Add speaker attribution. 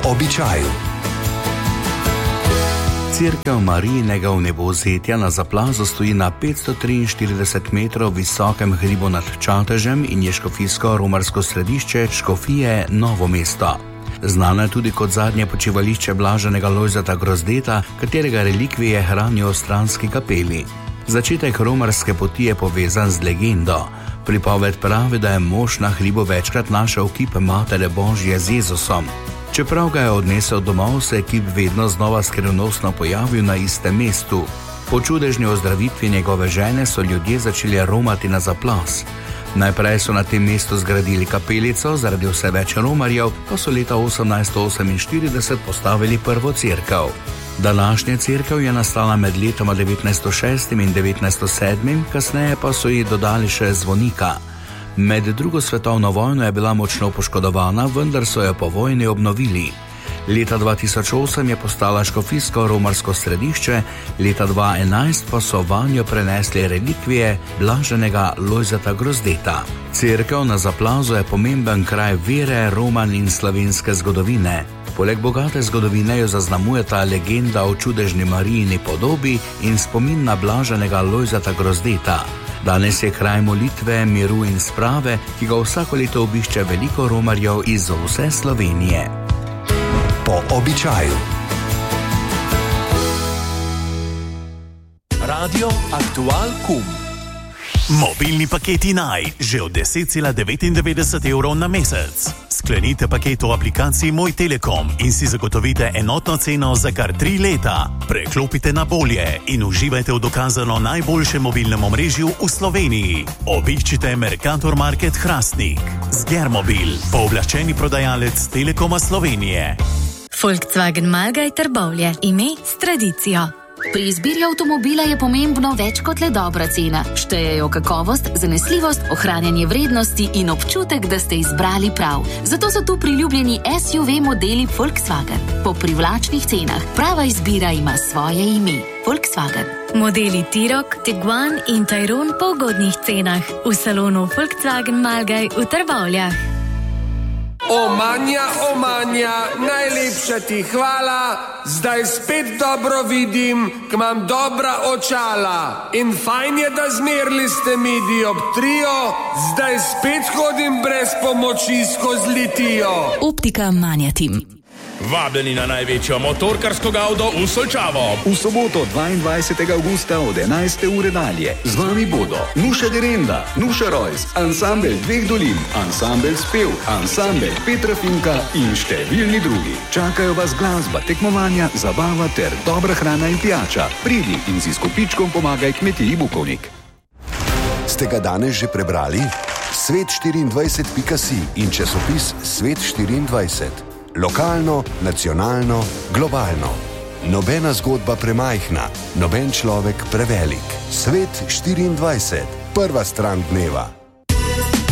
Speaker 1: običaju. Cerkev Marijinega vnebovzetja na Zaplazu stoji na 543 metrov visokem hribu nad Čatežem in je škofijsko romarsko središče škofije Novo mesto. Znano je tudi kot zadnje počivališče blaženega Lojzeta Grozdeta, katerega relikvije hranijo v stranski kapeli. Začetek romarske poti je povezan z legendo. Pripoved pravi, da je mož na hribu večkrat našel kip Matere Božje z Jezusom. Čeprav ga je odnesel domov, se je kip vedno znova skrivnostno pojavil na istem mestu. Po čudežni ozdravitvi njegove žene so ljudje začeli romati na Zaplaz. Najprej so na tem mestu zgradili kapelico, zaradi vse več romarjev pa so leta 1848 postavili prvo cerkev. Današnja cerkev je nastala med letoma 1906 in 1907, kasneje pa so ji dodali še zvonika. Med drugo svetovno vojno je bila močno poškodovana, vendar so jo po vojni obnovili. Leta 2008 je postala škofijsko romarsko središče, leta 2011 pa so vanjo prenesli relikvije blaženega Lojzeta Grozdeta. Cerkev na Zaplazu je pomemben kraj vere, roman in slovenske zgodovine. Poleg bogate zgodovine jo zaznamujeta legenda o čudežni Marijini podobi in spomin na blaženega Lojzeta Grozdeta. Danes je kraj molitve, miru in sprave, ki ga vsako leto obišče veliko romarjev iz vse Slovenije. Po običaju.
Speaker 2: Radio Aktual Kum. Mobilni paketi Naj, že od 10,99 evrov na mesec. Sklenite paket v aplikaciji Moj Telekom in si zagotovite enotno ceno za kar 3 leta. Preklopite na bolje in uživajte v dokazano najboljšem mobilnem omrežju v Sloveniji. Obiščite Mercator Market Hrastnik. Zgermobil, pooblaščeni prodajalec Telekoma Slovenije.
Speaker 3: Volkswagen Malgaj Trbovlje, ime s tradicijo.
Speaker 4: Pri izbiri avtomobila je pomembno več kot le dobra cena. Štejejo kakovost, zanesljivost, ohranjanje vrednosti in občutek, da ste izbrali prav. Zato so tu priljubljeni SUV modeli Volkswagen. Po privlačnih cenah. Prava izbira ima svoje ime. Volkswagen.
Speaker 3: Modeli T-Roc, Tiguan in Tayron po ugodnih cenah. V salonu Volkswagen Malgaj v Trbovljah.
Speaker 5: O Manja, najlepša ti hvala, zdaj spet dobro vidim, k imam dobra očala. In fajn je, da zmerli ste mi dioptrijo, zdaj spet hodim brez pomoči skozi litijo.
Speaker 3: Optika Manja Tim.
Speaker 6: Vabljeni na največjo motorkarsko gavdo v Solčavo.
Speaker 7: V soboto 22. augusta od 11. ure dalje. Z vami bodo Nuša Derenda, Nuša Rojs, ansambel Dveh dolin, ansambel Spev, ansambel Petra Finka in številni drugi. Čakajo vas glasba, tekmovanja, zabava ter dobra hrana in pijača. Pridi in si s kopičkom pomagaj kmetiji Bukovnik.
Speaker 1: Ste ga danes že prebrali? Svet24.si in časopis Svet 24. Lokalno, nacionalno, globalno. Nobena zgodba premajhna, noben človek prevelik. Svet 24. Prva stran dneva.